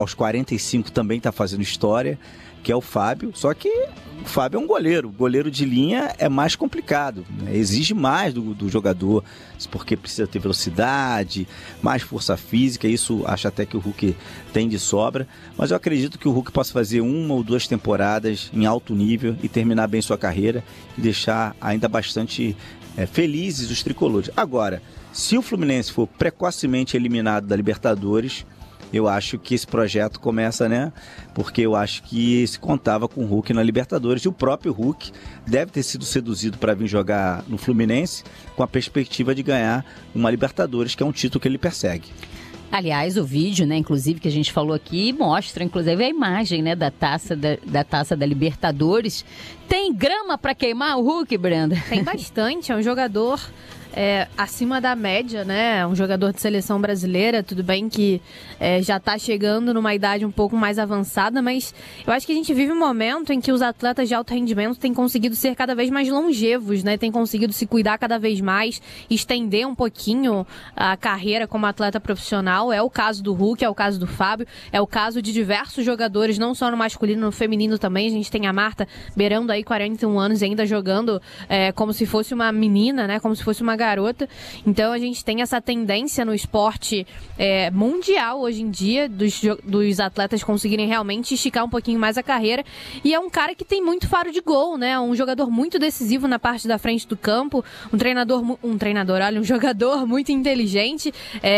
aos 45 também está fazendo história, que é o Fábio, só que o Fábio é um goleiro de linha é mais complicado, né? Exige mais do jogador, porque precisa ter velocidade, mais força física, isso acho até que o Hulk tem de sobra, mas eu acredito que o Hulk possa fazer 1 ou 2 temporadas em alto nível e terminar bem sua carreira e deixar ainda bastante felizes os tricolores. Agora, se o Fluminense for precocemente eliminado da Libertadores, eu acho que esse projeto começa, né? Porque eu acho que se contava com o Hulk na Libertadores. E o próprio Hulk deve ter sido seduzido para vir jogar no Fluminense com a perspectiva de ganhar uma Libertadores, que é um título que ele persegue. Aliás, o vídeo, né, inclusive, que a gente falou aqui, mostra, inclusive, a imagem, né, da taça da Libertadores. Tem grama para queimar o Hulk, Brenda? Tem bastante, é um jogador acima da média, né? Um jogador de seleção brasileira, tudo bem que já está chegando numa idade um pouco mais avançada, mas eu acho que a gente vive um momento em que os atletas de alto rendimento têm conseguido ser cada vez mais longevos, né? Têm conseguido se cuidar cada vez mais, estender um pouquinho a carreira como atleta profissional. É o caso do Hulk, é o caso do Fábio, é o caso de diversos jogadores, não só no masculino, no feminino também. A gente tem a Marta beirando aí 41 anos e ainda jogando como se fosse uma menina, né? Como se fosse uma garota. Então a gente tem essa tendência no esporte mundial hoje em dia dos atletas conseguirem realmente esticar um pouquinho mais a carreira, e é um cara que tem muito faro de gol, né? Um jogador muito decisivo na parte da frente do campo, um jogador muito inteligente,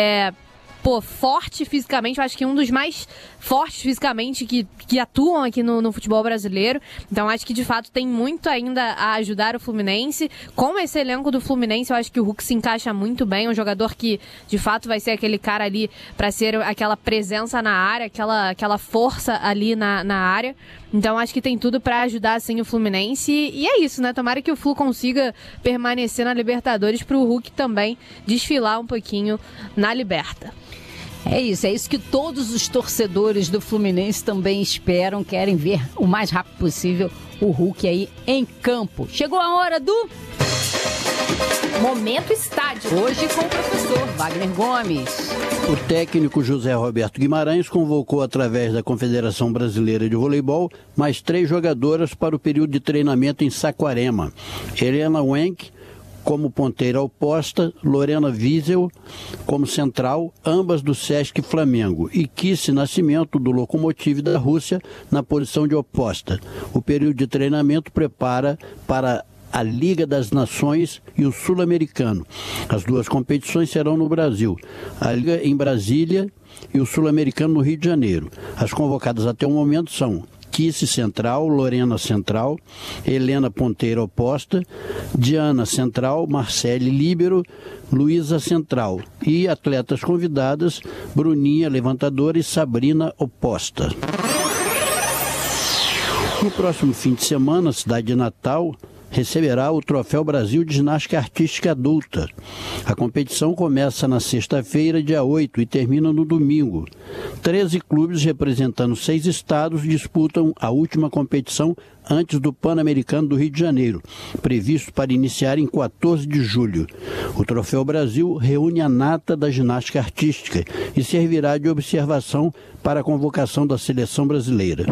forte fisicamente, eu acho que um dos mais fortes fisicamente que atuam aqui no futebol brasileiro. Então acho que de fato tem muito ainda a ajudar o Fluminense. Com esse elenco do Fluminense, eu acho que o Hulk se encaixa muito bem, um jogador que de fato vai ser aquele cara ali para ser aquela presença na área, aquela força ali na área. Então acho que tem tudo para ajudar assim o Fluminense, e é isso, né? Tomara que o Flu consiga permanecer na Libertadores para o Hulk também desfilar um pouquinho na Liberta. É isso que todos os torcedores do Fluminense também esperam, querem ver o mais rápido possível o Hulk aí em campo. Chegou a hora do Momento Estádio. Hoje com o professor Wagner Gomes. O técnico José Roberto Guimarães convocou, através da Confederação Brasileira de Voleibol, mais 3 jogadoras para o período de treinamento em Saquarema. Helena Wenck como ponteira oposta, Lorena Wiesel como central, ambas do Sesc Flamengo, e Kissy Nascimento, do Lokomotiv da Rússia, na posição de oposta. O período de treinamento prepara para a Liga das Nações e o Sul-Americano. As 2 competições serão no Brasil. A Liga em Brasília e o Sul-Americano no Rio de Janeiro. As convocadas até o momento são Kissy central, Lorena central, Helena ponteira oposta, Diana central, Marcele líbero, Luísa central. E atletas convidadas, Bruninha levantadora e Sabrina oposta. No próximo fim de semana, a cidade de Natal receberá o Troféu Brasil de Ginástica Artística Adulta. A competição começa na sexta-feira, dia 8, e termina no domingo. 13 clubes representando 6 estados disputam a última competição antes do Pan-Americano do Rio de Janeiro, previsto para iniciar em 14 de julho. O Troféu Brasil reúne a nata da ginástica artística e servirá de observação para a convocação da seleção brasileira.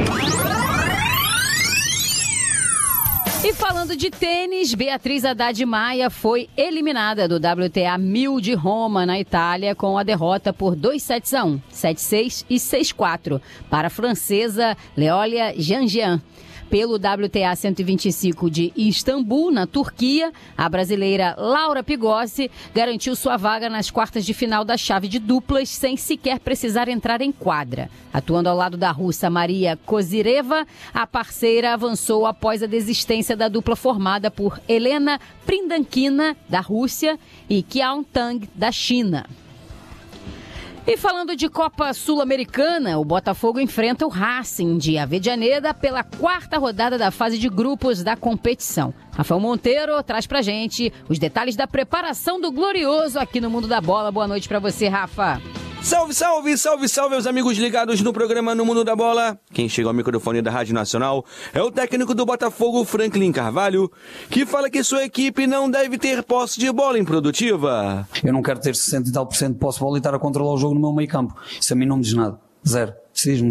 E falando de tênis, Beatriz Haddad Maia foi eliminada do WTA 1000 de Roma, na Itália, com a derrota por 2-1, 7-6 e 6-4 para a francesa Leolia Jean-Jean. Pelo WTA 125 de Istambul, na Turquia, a brasileira Laura Pigossi garantiu sua vaga nas quartas de final da chave de duplas sem sequer precisar entrar em quadra. Atuando ao lado da russa Maria Kozireva, a parceira avançou após a desistência da dupla formada por Helena Prindankina, da Rússia, e Qiao Tang, da China. E falando de Copa Sul-Americana, o Botafogo enfrenta o Racing de Avejaneda pela 4ª rodada da fase de grupos da competição. Rafael Monteiro traz pra gente os detalhes da preparação do Glorioso aqui no Mundo da Bola. Boa noite pra você, Rafa. Salve, salve, salve, salve, meus amigos ligados no programa No Mundo da Bola. Quem chega ao microfone da Rádio Nacional é o técnico do Botafogo, Franklin Carvalho, que fala que sua equipe não deve ter posse de bola improdutiva. Eu não quero ter 60 e tal % de posse de bola e estar a controlar o jogo no meu meio campo. Isso a mim não me diz nada. Zero. Decides